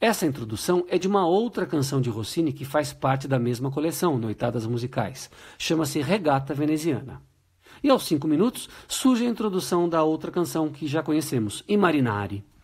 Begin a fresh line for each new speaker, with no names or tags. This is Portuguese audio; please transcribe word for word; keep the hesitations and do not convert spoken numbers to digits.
Essa introdução é de uma outra canção de Rossini que faz parte da mesma coleção, Noitadas Musicais. Chama-se Regata Veneziana. E aos cinco minutos surge a introdução da outra canção que já conhecemos, I Marinari.